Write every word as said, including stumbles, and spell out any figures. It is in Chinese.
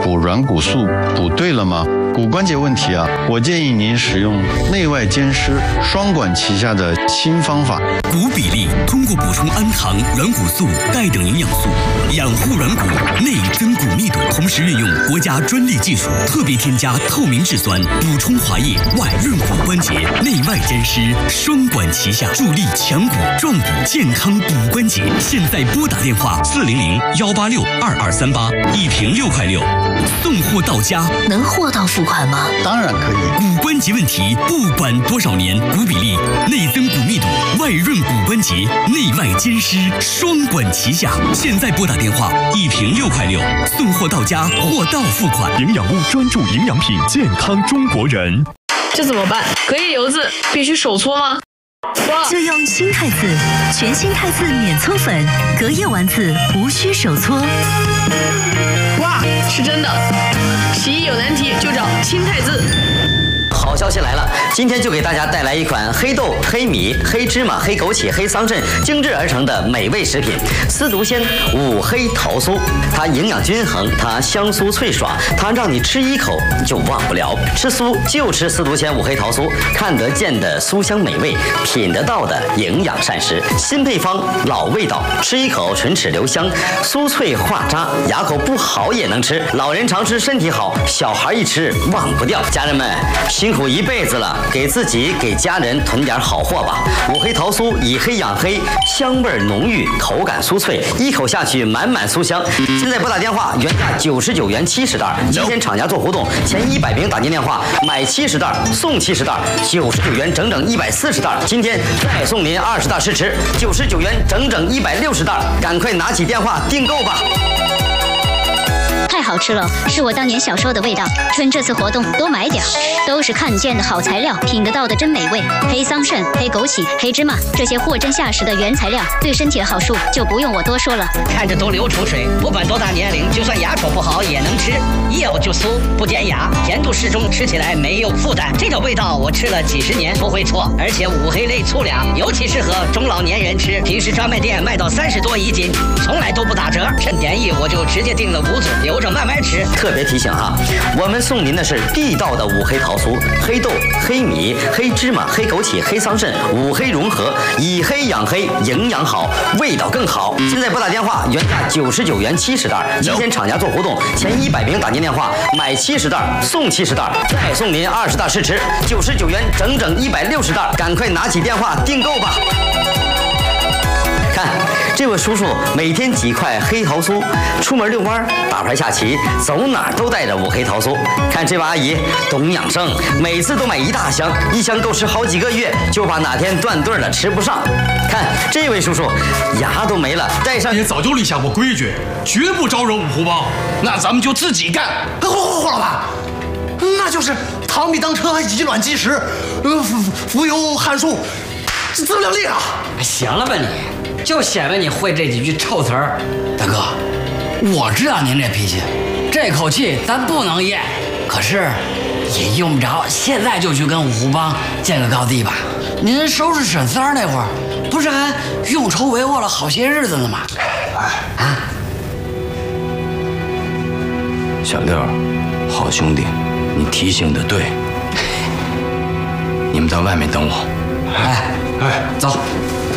补软骨素补对了吗？骨关节问题啊，我建议您使用内外兼施双管齐下的新方法。 骨比例通过补充氨糖、软骨素、钙等营养素，养护软骨，内增骨密度，同时运用国家专利技术，特别添加透明质酸，补充滑液，外润骨关节，内外兼施，双管齐下，助力强骨壮骨，健康骨关节。现在拨打电话四零零幺八六二二三八，一瓶六块六，送货到家。 能货到付款吗？ 当然可以。 骨关节问题不管多少年，骨比例、内增骨密度、外润骨关节，内外兼施，双管齐下。现在拨打电话，一瓶六块六，送货到家，货到付款。 营养屋专注营养品，健康中国人。 这怎么办？隔夜油渍必须手搓吗？ 就用新太次，全新太次免搓粉，隔夜丸子无需手搓。 哇，是真的！洗衣有难题就找新太次。 好消息来了！今天就给大家带来一款黑豆、黑米、黑芝麻、黑枸杞、黑桑葚精制而成的美味食品——司独鲜五黑桃酥。它营养均衡，它香酥脆爽，它让你吃一口就忘不了。吃酥就吃司独鲜五黑桃酥，看得见的酥香美味，品得到的营养膳食。新配方，老味道，吃一口唇齿留香，酥脆化渣，牙口不好也能吃。老人常吃身体好，小孩一吃忘不掉。家人们，辛苦一辈子了，给自己给家人囤点好货吧。五黑桃酥以黑养黑，香味浓郁，口感酥脆，一口下去满满酥香。现在拨打电话，原价九十九元七十袋，今天厂家做活动，前一百名打进电话买七十袋送七十袋，九十九元整整一百四十袋。今天再送您二十袋试吃，九十九元整整一百六十袋，赶快拿起电话订购吧。 太好吃了，是我当年小时候的味道。趁这次活动多买点，都是看见的好材料，品得到的真美味。黑桑葚、黑枸杞、黑芝麻，这些货真价实的原材料，对身体的好处就不用我多说了。 看着都流口水，不管多大年龄，就算牙口不好也能吃，一咬就酥，不尖牙，甜度适中，吃起来没有负担。这个味道我吃了几十年不会错，而且五黑类粗粮，尤其适合中老年人吃。平时专卖店卖到三十多一斤，从来都不打折。趁便宜我就直接订了五组，留着慢慢吃。 特别提醒哈，我们送您的是地道的五黑桃酥，黑豆、黑米、黑芝麻、黑枸杞、黑桑葚，五黑融合，以黑养黑，营养好，味道更好。现在拨打电话，原价九十九元七十袋，今天厂家做活动，前一百名打进电话买七十袋送七十袋，再送您二十袋试吃，九十九元整整一百六十袋，赶快拿起电话订购吧。看，这位叔叔每天几块黑桃酥，出门遛弯、打牌下棋，走哪儿都带着五黑桃酥。看这位阿姨懂养生，每次都买一大箱，一箱够吃好几个月，就怕哪天断顿了吃不上。看这位叔叔，牙都没了，带上也早就立下过规矩，绝不招惹五湖帮。那咱们就自己干。 霍霍霍老板，那就是螳臂当车，以卵击石，呃，浮浮游汉术，自量力啊！ 行了吧你，就显摆你会这几句臭词儿。大哥，我知道您这脾气，这口气咱不能咽，可是也用不着现在就去跟五湖帮见个高低吧。您收拾沈三儿那会儿，不是还用筹帷幄了好些日子呢吗？啊， 小六，好兄弟，你提醒的对。你们在外面等我。 哎哎，走。